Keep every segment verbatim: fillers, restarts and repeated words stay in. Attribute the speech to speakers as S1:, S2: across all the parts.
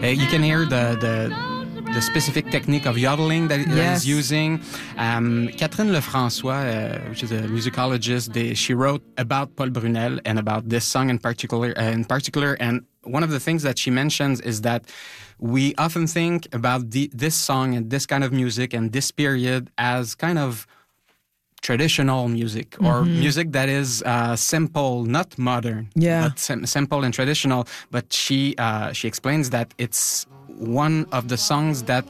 S1: Uh, you can hear the the. the specific technique of yodeling that
S2: yes.
S1: he's using. Um, Catherine Lefrançois, uh, which is a musicologist, they, she wrote about Paul Brunel and about this song in particular. Uh, in particular, and one of the things that she mentions is that we often think about the, this song and this kind of music and this period as kind of traditional music or mm-hmm. music that is uh, simple, not modern,
S2: yeah.
S1: but sim- simple and traditional. But she uh, she explains that it's one of the songs that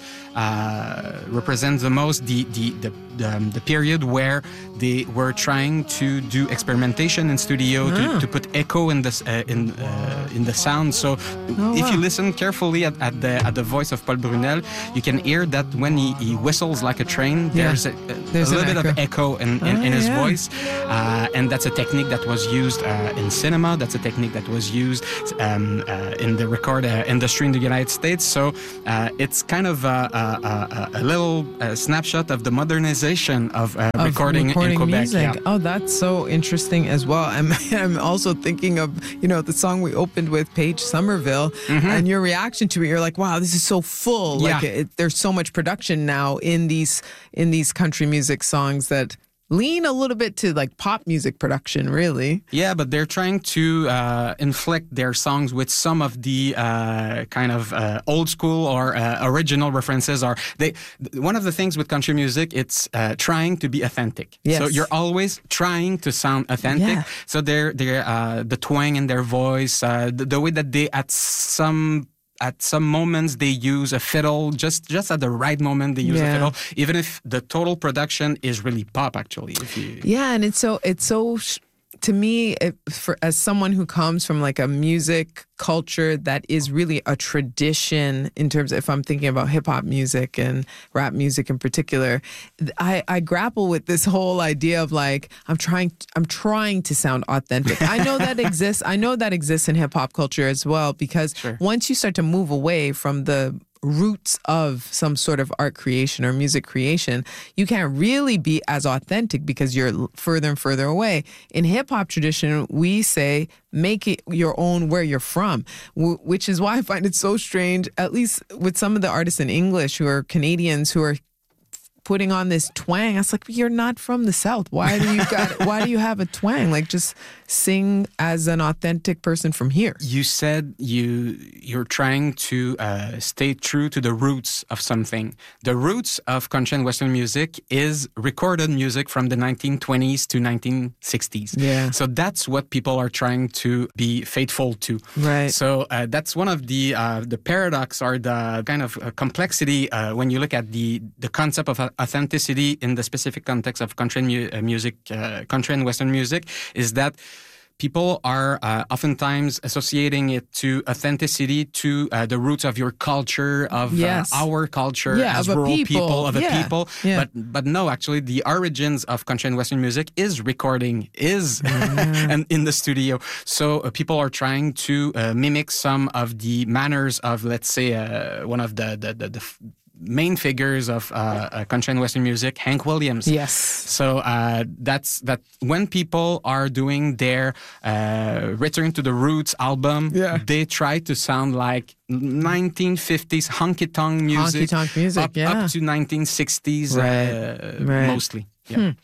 S1: uh, represents the most the the the, the, um, the period where they were trying to do experimentation in studio ah. to, to put echo in this uh, in uh, in the sound. So
S2: oh,
S1: if
S2: wow.
S1: you listen carefully at, at the at the voice of Paul Brunel, you can hear that when he, he whistles like a train, yeah. there's a, a,
S2: there's
S1: a little
S2: echo.
S1: bit of echo in, in,
S2: oh,
S1: in his
S2: yeah.
S1: voice, uh, and that's a technique that was used uh, in cinema. That's a technique that was used um, uh, in the record uh, industry in the United States. So uh, it's kind of a, a, a, a little uh, snapshot of the modernization of, uh,
S2: of
S1: recording,
S2: recording
S1: in Quebec.
S2: Music.
S1: Yeah.
S2: Oh, that's so interesting as well. I'm I'm also thinking of, you know, the song we opened with, Paige Somerville, mm-hmm. and your reaction to it. You're like, wow, this is so full.
S1: Yeah.
S2: Like it, there's so much production now in these in these country music songs that lean a little bit to like pop music production, really.
S1: Yeah, but they're trying to uh, inflict their songs with some of the uh, kind of uh, old school or uh, original references. Or they, one of the things with country music, it's uh, trying to be authentic.
S2: Yes.
S1: So you're always trying to sound authentic.
S2: Yeah.
S1: So they're they're uh, the twang in their voice, uh, the, the way that they at some. At some moments, they use a fiddle. Just just at the right moment, they use
S2: yeah.
S1: a fiddle. Even if the total production is really pop, actually. If you...
S2: Yeah, and it's so it's so. Sh- To me, it, for as someone who comes from like a music culture that is really a tradition in terms of, if I'm thinking about hip hop music and rap music in particular, I, I grapple with this whole idea of like, I'm trying, I'm trying to sound authentic. I know that exists. I know that exists in hip hop culture as well, because
S1: sure.
S2: once you start to move away from the roots of some sort of art creation or music creation, you can't really be as authentic because you're further and further away. In hip hop tradition, we say, make it your own where you're from, w- which is why I find it so strange, at least with some of the artists in English who are Canadians who are putting on this twang. I was like, you're not from the South. Why do you got? Why do you have a twang? Like, just sing as an authentic person from here.
S1: You said you you're trying to uh, stay true to the roots of something. The roots of country and Western music is recorded music from the nineteen twenties to nineteen sixties.
S2: Yeah.
S1: So that's what people are trying to be faithful to.
S2: Right.
S1: So uh, that's one of the uh, the paradox or the kind of uh, complexity uh, when you look at the the concept of authenticity in the specific context of country mu- uh, music, uh, country and Western music, is that people are uh, oftentimes associating it to authenticity to uh, the roots of your culture, of
S2: yes.
S1: uh, our culture
S2: yeah,
S1: as
S2: of
S1: rural
S2: people.
S1: people, of
S2: yeah.
S1: a people.
S2: Yeah.
S1: But but no, actually, the origins of country and Western music is recording, is
S2: yeah.
S1: and in the studio. So uh, people are trying to uh, mimic some of the manners of, let's say, uh, one of the the the, the main figures of uh, uh, country and Western music, Hank Williams.
S2: Yes.
S1: So uh, that's that. When people are doing their uh, Return to the Roots album,
S2: yeah.
S1: they try to sound like nineteen fifties honky tonk music,
S2: honky tonk music,
S1: up,
S2: yeah,
S1: up to nineteen sixties,
S2: right.
S1: Uh,
S2: right.
S1: mostly. Yeah.
S2: Hmm.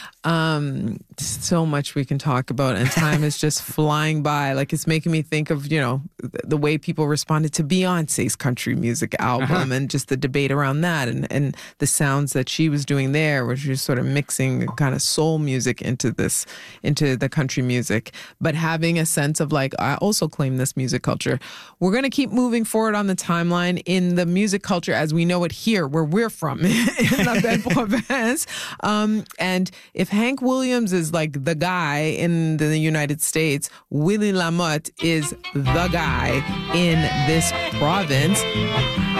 S2: Um, so much we can talk about, and time is just flying by. Like, it's making me think of, you know, the way people responded to Beyonce's country music album uh-huh. and just the debate around that, and, and the sounds that she was doing there, where she was sort of mixing kind of soul music into this, into the country music, but having a sense of like, I also claim this music culture. We're going to keep moving forward on the timeline in the music culture as we know it here, where we're from, in La Belle Province. Um, and if Hank Williams is like the guy in the United States, Willie Lamotte is the guy in this province.